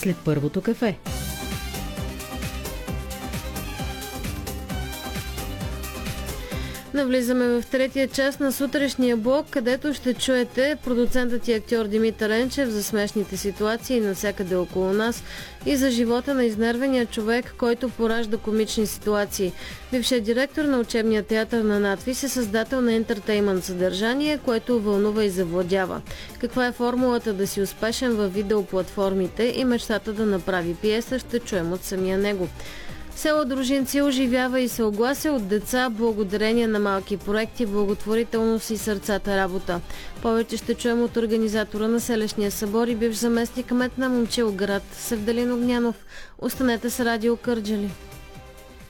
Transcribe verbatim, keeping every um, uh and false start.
след първото кафе. Навлизаме в третия част на сутрешния блок, където ще чуете продуцентът и актьор Димитър Енчев за смешните ситуации навсякъде около нас и за живота на изнервения човек, който поражда комични ситуации. Бившият директор на учебния театър на надвис е създател на ентертеймънт съдържание, което вълнува и завладява. Каква е формулата да си успешен във видеоплатформите и мечтата да направи пиеса, ще чуем от самия него. Село Дружинци оживява и се оглася от деца благодарение на малки проекти, благотворителност и сърцата работа. Повече ще чуем от организатора на селищния събор и бивш заместник кмет на Момчилград Севделин Огнянов. Останете с Радио Кърджали.